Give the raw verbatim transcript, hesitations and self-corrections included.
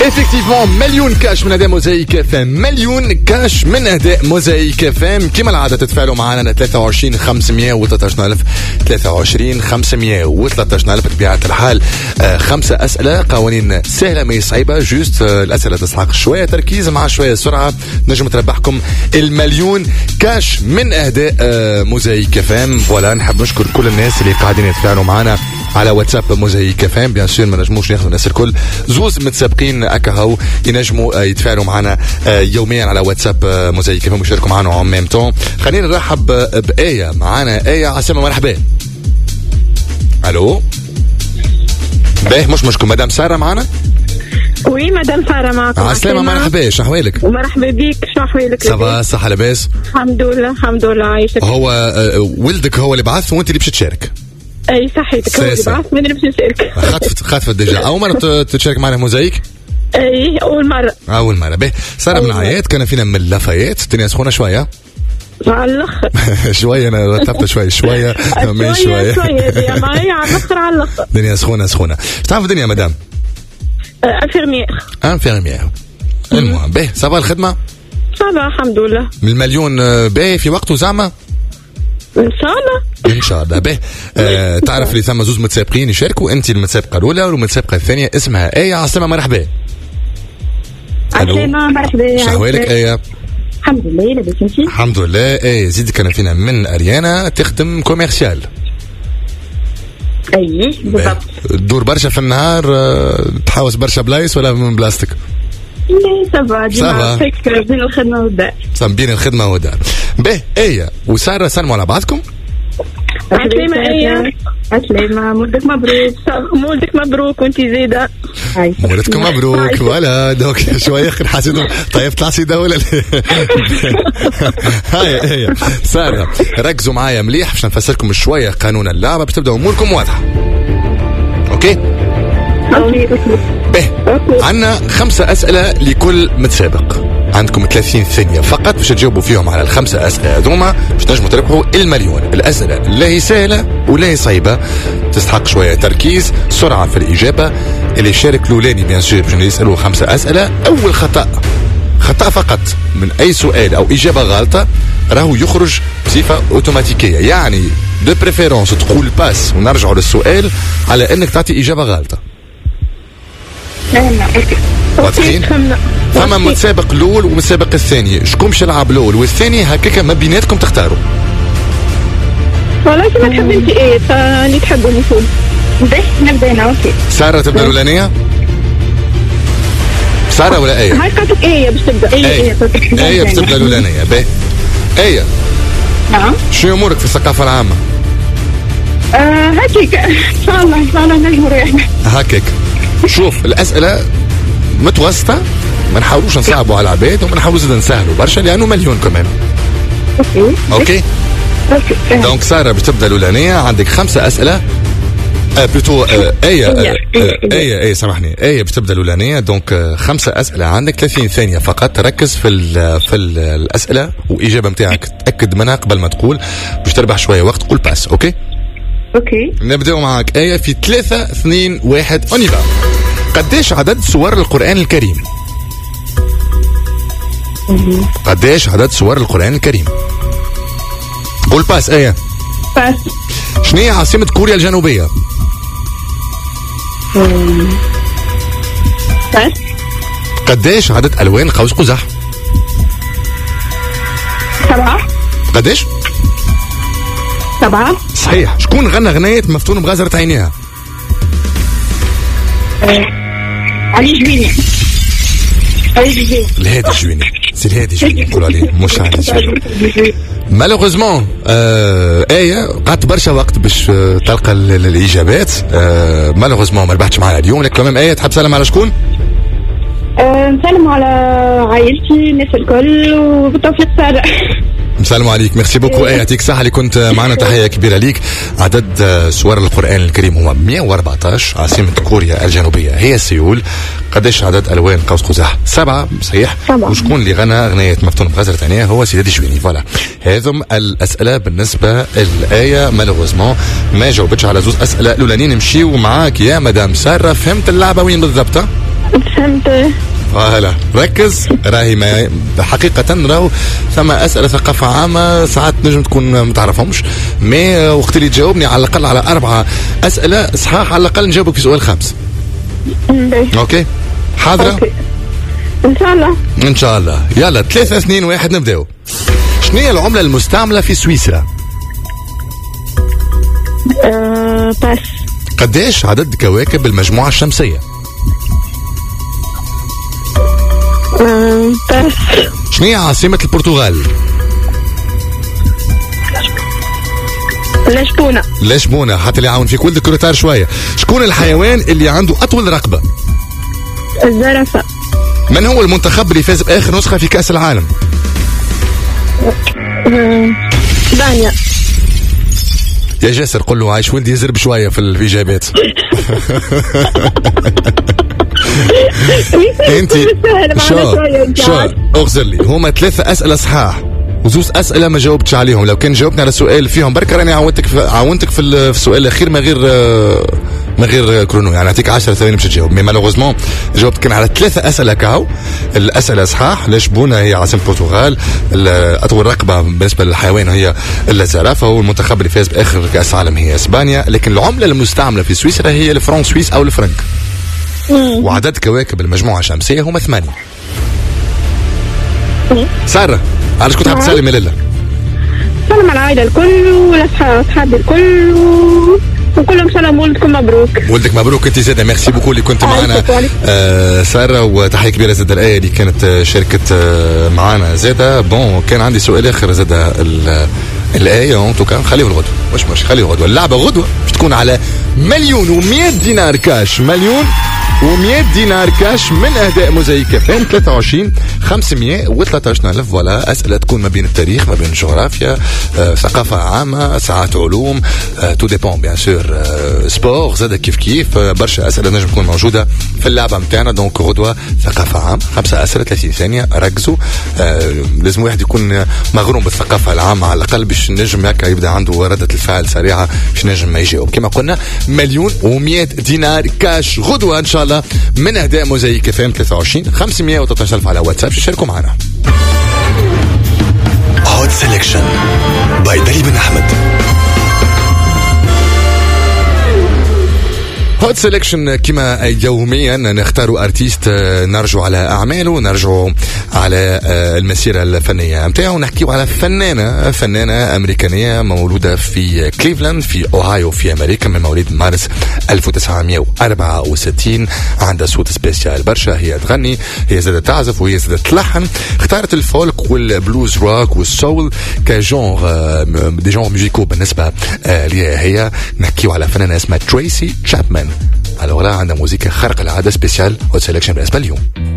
effectivement مليون كاش من أداء موزايك اف ام، مليون كاش من أداء موزايك اف ام. كما العادة تتفاعلوا معنا ثلاثة وعشرين خمسمية وثلاثة عشر ألف ثلاثة وعشرين خمسمية وثلاثة عشر ألف بطبيعة الحال. آه خمسة أسئلة، قوانين سهلة ما صعيبة، جوست آه الأسئلة تستحق شوية تركيز مع شوية سرعة، نجم تربحكم المليون كاش من أداء آه موزايك اف ام. فوالا، نحب نشكر كل الناس اللي قاعدين يتفاعلوا معنا على واتساب موزايك اف ام. بيان سور ما نجموش ناخذ الناس الكل، زوز متسابقين اكاهو ينجموا يتفاعلوا معنا يوميا على واتساب موزايك اف ام ويشاركوا معنا عن ميم طون. خلينا نرحب بآية معنا. آية عسلامة، مرحبا. الو باهي، مش مشكل. مدام سارة معنا؟ وي مدام سارة معكم. عسلامة، مرحبا، شو أحوالك؟ مرحبا بيك، شو أحوالك؟ صباح صحة لاباس؟ الحمد لله الحمد لله عايشك. هو ولدك هو اللي بعث وانت اللي باش تشارك؟ اي صحيتك، هو اللي بعث من اللي باش نشارك. خطفت خطفت ديجا. أول مرة تشارك معنا موزايك؟ اي أول مرة. أول مرة. باهي، سارة بن عياد كان فينا من اللافايات، الدنيا سخونة شوية؟ على الاخر. شويه انا رتبت شويه شويه شويه شويه شويه معي على الاخر على الاخر. الدنيا سخونه سخونه. تعرف الدنيا مدام؟ انفيرميير. انفيرميير. المهم باهي، صباح الخدمه؟ صباح الحمد لله. من المليون باهي في وقته زعما؟ ان شاء الله ان شاء الله. باهي، آه تعرف اللي ثم زوز متسابقين يشاركوا، انت المتسابقه الاولى والمتسابقه الثانيه اسمها آية. عسلامة، مرحبا. عسلامة، مرحبا. شو أحوالك آية؟ الحمد لله، لاباس انت؟ الحمد لله. ايه زيد كان فينا من اريانا، تخدم كوميرسيال. اي بالضبط. تدور برشا في النهار، تحاوس برشا بلايص ولا من بلاستيك؟ لا سافا ديما فكر بين الخدمه والدار. بين الخدمه والدار. باهي ايه وساره، سلموا على بعضكم. عسلامة ايه. عسلامة، مولدك مبروك. مولدك مبروك وانت زيدة. مولدكم مبروك. ولا دوك شوية خير حسيتهم طيب طلع سيدة ولا هاي هاي. سارة ركزوا معايا مليح باش نفسركم شوية قانون اللعبة باش تبدأ أموركم واضحة. أوكي؟ به عنا خمسة أسئلة لكل متسابق، عندكم ثلاثين ثانية فقط باش تجاوبوا فيهم على الخمسة أسئلة هذوما باش تنجموا تربحوا المليون. الأسئلة لا هي سهلة ولا هي صعيبة، تستحق شوية تركيز، سرعة في الإجابة. اللي يشارك الأولاني بيان سور باش يسألوا خمسة أسئلة، أول خطأ خطأ فقط من أي سؤال أو إجابة غلطة راهو يخرج بصفة أوتوماتيكية، يعني دو بريفيرونس تقول باس ونرجعوا للسؤال على أنك تعطي إجابة غلطة. واضحين؟ فما متسابق الاول ومتسابق الثاني، شكون باش يلعب الاول والثاني هكاك ما بيناتكم تختاروا؟ والله كما تحب انت ايه فاني تحبوا نفوز. باهي نبدا انا. اوكي ساره تبدا الاولانيه؟ ساره ولا ايه؟ هاي قالت ايه باش تبدا. ايه ايه ايه باش تبدا الاولانيه. باهي ايه. نعم. شنو امورك في الثقافه العامه؟ آه هكيك ان شاء الله ان شاء الله نجموا ريحنا هكاك. شوف الأسئلة متوسطة، ما نحاولوش نصعبوا على العباد وما نحاولوش نسهلوا برشا لأنه مليون كمان. أوكي أوكي أوكي. دونك سارة باش تبدأ الأولانية، عندك خمسة أسئلة. آه بلوتو آه آية آه آية آية سامحني آية باش تبدأ الأولانية. دونك آه خمسة أسئلة، عندك ثلاثين ثانية فقط، تركز في ال في ال الأسئلة وإجابة متاعك تأكد منها قبل ما تقول باش تربح شوية وقت. قول باس. أوكي اوكي. نبداو معاك آية في ثلاثة اثنين واحد اونيفا. قديش عدد سور القرآن الكريم؟ قديش عدد سور القرآن الكريم؟ قول باس آية. باس. شنو هي عاصمة كوريا الجنوبية؟ باس. قديش عدد ألوان قوس قزح؟ سبعة. قديش؟ سبعة. صحيح. شكون غنى غنية مفتون بغزرة عينيها؟ أه. علي جويني. علي جويني. الهادي جويني. سي الهادي جويني نقول عليه مش علي جويني. مالوغوزمون آه آية قعدت برشا وقت باش تلقى الإجابات. آه مالوغوزمون ما ربحتش معنا اليوم، لكن كمان آية تحب تسلم على شكون؟ أه نسلم على عائلتي الناس الكل وبالتوفيق سارة. مسلم عليك. ميرسي بوكو آية، يعطيك الصحة اللي كنت معنا، تحية كبيرة ليك. عدد سور القرآن الكريم هو مئة وأربعطاش. عاصمة كوريا الجنوبية هي سيول. قديش عدد ألوان قوس قزح؟ سبعة. صحيح. وشكون اللي غنى أغنية مفتون بغزرة عينيها؟ هو سيدي جويني. فوالا هذم الأسئلة بالنسبة للآية. مالوغوزمون ما جاوبتش على زوز أسئلة الأولانيين. نمشيو معاك يا مدام سارة، فهمت اللعبة وين بالضبط؟ فهمت. فوالا ركز، راهي ما حقيقة راهو ثم أسئلة ثقافة عامة ساعات نجم تكون متعرفهمش، مي وقت اللي تجاوبني على الأقل على أربعة أسئلة صحاح على الأقل نجاوبك في سؤال خامس. أوكي حاضرة؟ أوكي. إن شاء الله. إن شاء الله. يلا ثلاثة اثنين واحد نبدأو. شنو هي العملة المستعملة في سويسرا؟ أه باس. قديش عدد كواكب المجموعة الشمسية؟ أه باس. شنو هي عاصمة البرتغال؟ لشبونة. لشبونة. حتى اللي يعاون فيك ولدك روتار شوية. شكون الحيوان اللي عنده أطول رقبة؟ الزرافة. من هو المنتخب اللي فاز بآخر نسخة في كأس العالم؟ اسبانيا. يا جاسر قل له عايش ولدي يزرب شوية في الإجابات. انت شو شو اغزر لي هما ثلاثة أسئلة صحاح وزوز أسئلة ما جاوبتش عليهم. لو كان جاوبنا على سؤال فيهم بركة راني عاونتك في عاونتك في السؤال الأخير من غير من غير كرونو، يعني أعطيك عشرة ثواني باش تجاوب. مي مالوغوزمون جاوبت كان على ثلاثة أسئلة كاو. الأسئلة صحاح. لشبونة هي عاصمة البرتغال. أطول رقبة بالنسبة للحيوان هي الزرافة. والمنتخب اللي فاز بآخر كأس العالم هي إسبانيا. لكن العملة المستعملة في سويسرا هي الفرنك سويس أو الفرنك. وعدد كواكب المجموعة الشمسية هم ثمانية. سارة علاش كنت حاب تسلم لله؟ سلام على العائلة الكل والأصحاب أصحابي الكل وكلهم سلام. ولدكم مبروك. ولدك مبروك. انت زاده ميرسي بوكو اللي كنت معنا آه سارة. وتحية كبيرة زاده الآية اللي كانت شاركت آه معنا زاده. بون كان عندي سؤال آخر زاده الآية انتو كان خليه الغدوة مش مش خليه الغدوة. اللعبة غدوة باش تكون على مليون ومئة دينار كاش. مليون ومئة دينار كاش من أهداء موزايك اف ام ثلاثة وعشرين خمسمية وثلاثة عشر ألف. ولا أسئلة تكون ما بين التاريخ ما بين الجغرافيا آه، ثقافة عامة ساعات علوم آه، تو ديبون بيان سور آه، سبور زاد كيف كيف آه، برشا أسئلة نجم تكون موجودة في اللعبة متاعنا. دونك غدوة ثقافة عامة خمسة أسئلة ثلاثين ثانية. ركزوا آه، لازم واحد يكون مغروم بالثقافة العامة على الأقل باش نجم هكا يبدأ عنده ردة الفعل سريعة باش نجم ما يجاوب. كما قلنا مليون ومئة دينار كاش غدوة إن شاء الله من أهداء موزايك اف ام ثلاثة وعشرين خمسمية وثلاثة عشر ألف على واتساب. شاركوا معنا. هوت سيلكشن باي دلي بن أحمد. هوت سيلكشن كما يوميا نختار ارتيست نرجو على اعماله نرجو على المسيره الفنيه نتاعو. نحكيو على فنانه فنانه امريكانيه مولوده في كليفلاند في اوهايو في امريكا من مواليد مارس ألف وتسعمية وأربعة وستين. عندها صوت سبيسيال برشا. هي تغني هي زادة تعزف وهي زادة تلحن. اختارت الفولك والبلوز روك والسول كجونغ دي جونغ ميوزيكو بالنسبه ليها هي. نحكيو على فنانه اسمها تريسي تشابمان. الوغ لا عندها موسيقى خارقة العادة سبيسيال هوت سيلكشن بالنسبة اليوم.